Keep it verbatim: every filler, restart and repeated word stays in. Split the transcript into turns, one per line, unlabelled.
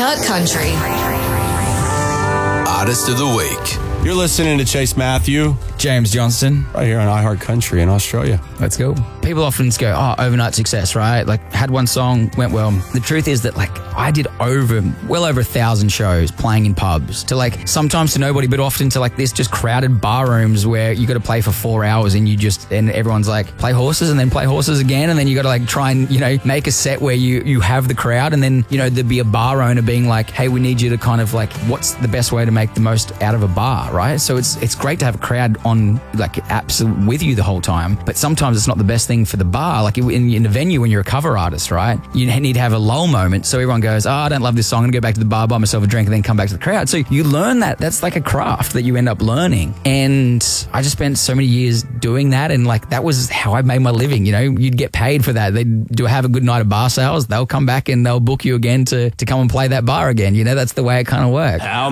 iHeart Country.
Artist of the Week.
You're listening to Chase Matthew,
James Johnston,
right here on iHeart Country in Australia.
Let's go. People often go, oh, overnight success, right? Like, had one song, went well. The truth is that, like, I did over, well over a thousand shows playing in pubs to, like, sometimes to nobody, but often to, like, this just crowded bar rooms where you got to play for four hours and you just, and everyone's like, play horses and then play horses again. And then you got to, like, try and, you know, make a set where you, you have the crowd. And then, you know, there'd be a bar owner being like, hey, we need you to kind of, like, what's the best way to make the most out of a bar, right? So it's it's great to have a crowd on, like, absolute with you the whole time, but sometimes it's not the best thing for the bar. Like, in, in a venue when you're a cover artist, right, you need to have a lull moment so everyone goes, oh, I don't love this song, I'm gonna go back to the bar, buy myself a drink, and then come back to the crowd. So you learn that. That's like a craft that you end up learning. And I just spent so many years doing that, and, like, that was how I made my living. You know, you'd get paid for that. They do have a good night of bar sales, they'll come back and they'll book you again to, to come and play that bar again. You know, that's the way it kind of works.
How